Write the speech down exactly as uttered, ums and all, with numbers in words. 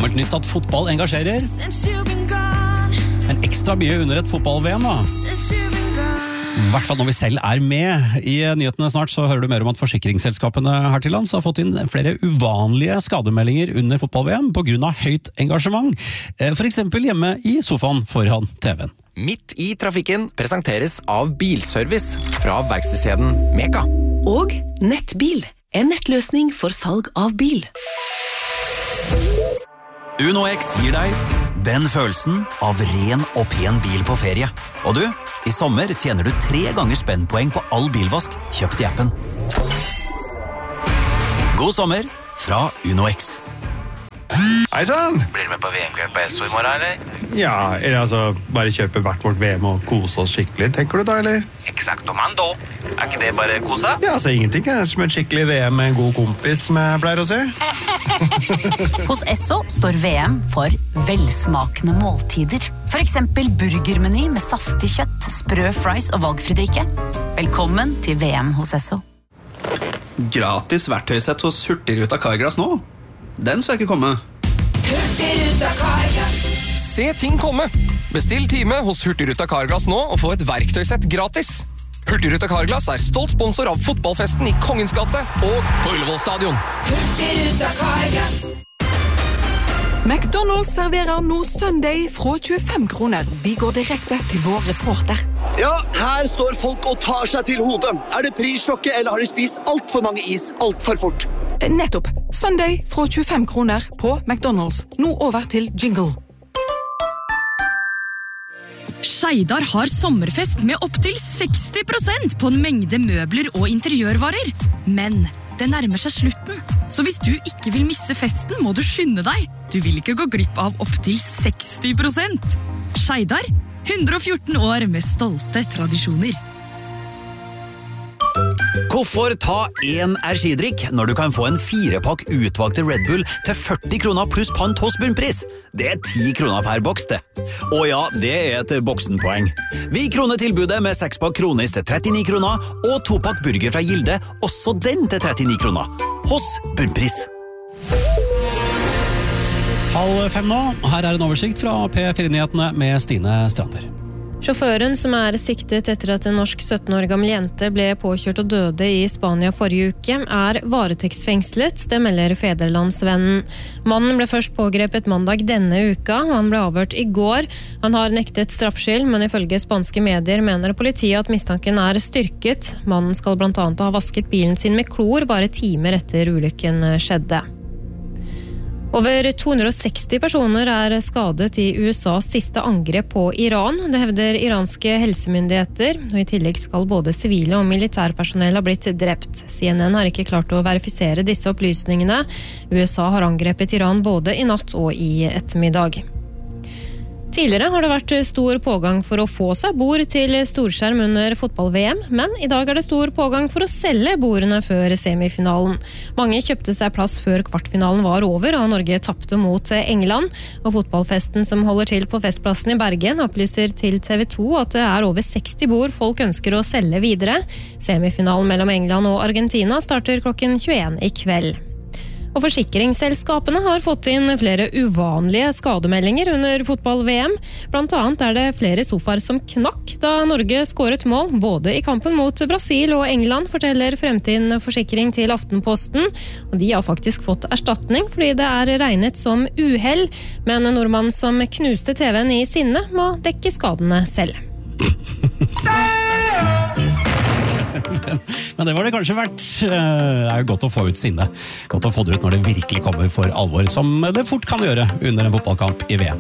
gammelt nytt at fotball engasjerer. Men ekstra mye under et fotball-V M da. I hvert fall når vi selv er med. I nyhetene snart så hører du mer om at forsikringsselskapene her til lands har fått inn flere uvanlige skademeldinger under fotball-V M på grunn av høyt engasjement. For eksempel hjemme i sofaen foran T V-en. Midt i trafikken presenteres av Bilservice fra verkstedskjeden Meka. Og Nettbil, en nettløsning for salg av bil. UnoX gir deg den følelsen av ren og pen bil på ferie. Og du, i sommer tjener du tre ganger spennpoeng på all bilvask kjøpt i appen. God sommer fra UnoX. Hei sann! Blir du med på V M-kveld på Esso i morgen, eller? Ja, eller altså, bare kjøpe hvert vårt V M og kose oss skikkelig, tenker du da, eller? Exactomando. Er ikke det bare kosa? Ja, altså ingenting er som et skikkelig V M med en god kompis, som jeg pleier å se. Hos Esso står V M for velsmakende måltider. For eksempel burgermeny med saftig kjøtt, sprø fries og valgfri drikke. Velkommen til V M hos Esso. Gratis verktøysett hos Hurtigruta Carglass nå. Den så jeg ikke komme. Hurtigruta Carglass. Se ting komme. Bestill time hos Hurtigruta Carglass nå og få et verktøysett gratis. Hurtigruta Carglass er stolt sponsor av fotballfesten i Kongens gate og på Ullevål stadion. Hurtigruta Carglass. McDonald's serverer nå Sunday fra tjuefem kroner. Vi går direkte til vår reporter. Ja, her står folk og tar seg til hodet. Er det prissjokket, eller har de spist alt for mange is alt for fort? Nettopp. Sunday fra tjuefem kroner på McDonald's. Nå over til jingle. Skeidar har sommerfest med opp til seksti prosent på en mengde møbler og interiørvarer. Men det nærmer seg slutten, så hvis du ikke vil misse festen, må du skynde deg. Du vil ikke gå glipp av opp til seksti prosent. Skeidar, hundre og fjorten år med stolte tradisjoner. Hvorfor ta en energidrikk når du kan få en firepakk utvalgte Red Bull til førti kroner pluss pant hos bunnpris? Det er ti kroner per boks, det. Og ja, det er et boksenpoeng. Vi kroner tilbudet med sekspakk kronis til trettini kroner, og topakk burger fra Gilde, også den til trettini kroner. Hos bunnpris. Halv fem nå. Her er en oversikt fra P fire-nyhetene med Stine Strander. Sjåføren som er siktet etter at en norsk sytten år gammel jente ble påkjørt og døde i Spania forrige uke, er varetektsfengslet, det melder Federlandsvennen. Mannen ble først pågrepet mandag denne uka, og han ble avhørt i går. Han har nektet straffskyld, men ifølge spanske medier mener politiet at mistanken er styrket. Mannen skal blant annet ha vasket bilen sin med klor bare timer etter ulykken skjedde. Over to hundre og seksti personer er skadet i U S A's siste angrep på Iran. Det hevder iranske helsemyndigheter, og i tillegg skal både sivile og militærpersonell ha blitt drept. C N N har ikke klart å verifisere disse opplysningene. U S A har angrepet Iran både i natt og i ettermiddag. Tidligere har det vært stor pågang for å få seg bord til storskjerm under fotball-V M, men i dag er det stor pågang for å selge bordene før semifinalen. Mange kjøpte seg plass før kvartfinalen var over, og Norge tappte mot England. Og fotballfesten som holder til på festplassen i Bergen opplyser til T V to at det er over seksti bord folk ønsker å selge videre. Semifinalen mellom England og Argentina starter klokken tjueen i kveld. Og forsikringsselskapene har fått inn flere uvanlige skademeldinger under fotball-V M. Blant annet er det flere sofaer som knakk da Norge skåret mål, både i kampen mot Brasil og England, forteller Fremtiden Forsikring til Aftenposten. Og de har faktisk fått erstatning fordi det er regnet som uhell, men nordmannen som knuste T V-en i sinne må dekke skadene selv. Men det var det kanskje verdt. Det er jo godt å få ut sinne. Godt å få det ut når det virkelig kommer for alvor, som det fort kan gjøre under en fotballkamp i V M.